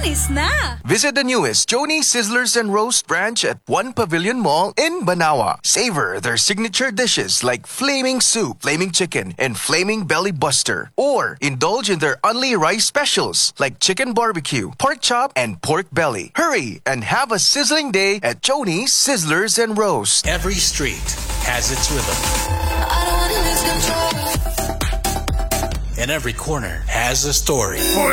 Alis na! Visit the newest Joni Sizzlers and Roast branch at One Pavilion Mall in Banawa. Savor their signature dishes like flaming soup, flaming chicken, and flaming belly buster. Or indulge in their only rice specials like chicken barbecue, pork chop, and pork belly. Hurry and have a sizzling day at Joni Sizzlers and Roast. Every street has its rhythm. I don't wanna lose control. And every corner has a story. For